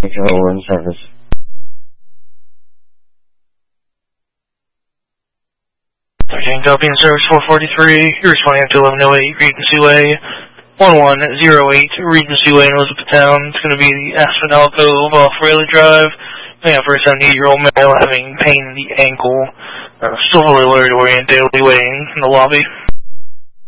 Room service. Copy in service 443, you're responding to 1108 Regency Way, 1108 Regency Way in Elizabethtown. It's going to be the Aspen Alcove off Rayleigh Drive. We have for a 70-year-old male having pain in the ankle, still fully alert oriented, waiting in the lobby.